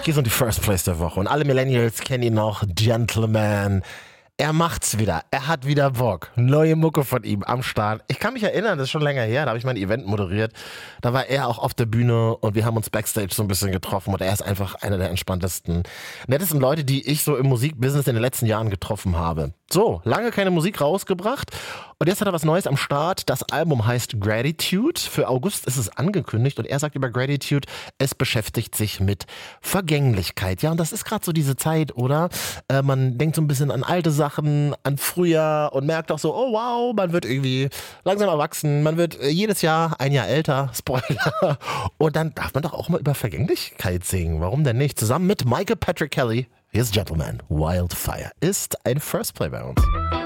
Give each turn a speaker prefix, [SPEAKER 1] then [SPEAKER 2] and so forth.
[SPEAKER 1] Hier sind die First Place der Woche und alle Millennials kennen ihn noch, Gentleman. Er macht's wieder, er hat wieder Bock. Neue Mucke von ihm am Start. Ich kann mich erinnern, das ist schon länger her, da habe ich mein Event moderiert. Da war er auch auf der Bühne und wir haben uns Backstage so ein bisschen getroffen und er ist einfach einer der entspanntesten, nettesten Leute, die ich so im Musikbusiness in den letzten Jahren getroffen habe. So, lange keine Musik rausgebracht und jetzt hat er was Neues am Start. Das Album heißt Gratitude. Für August ist es angekündigt und er sagt über Gratitude, es beschäftigt sich mit Vergänglichkeit. Ja, und das ist gerade so diese Zeit, oder? Man denkt so ein bisschen an alte Sachen, an früher und merkt auch so, oh wow, man wird irgendwie langsam erwachsen, man wird jedes Jahr ein Jahr älter, Spoiler. Und dann darf man doch auch mal über Vergänglichkeit singen. Warum denn nicht? Zusammen mit Michael Patrick Kelly. Here's Gentleman, Wildfire ist ein First Play bei uns.